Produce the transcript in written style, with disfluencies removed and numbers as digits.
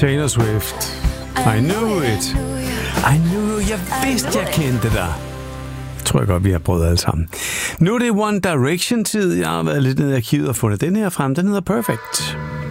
Taylor Swift. I knew it. Jeg vidste, jeg kendte dig. Tror jeg godt, vi har prøvet alle sammen. Nu er det One Direction-tid. Jeg har været lidt nede i arkivet og fundet den her frem. Den hedder Perfect.